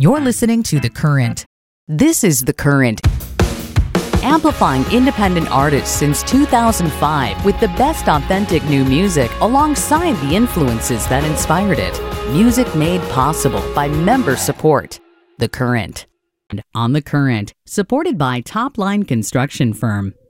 You're listening to The Current. This is The Current, amplifying independent artists since 2005 with the best authentic new music alongside the influences that inspired it. Music made possible by member support. The Current. On The Current, supported by Top Line Construction Firm.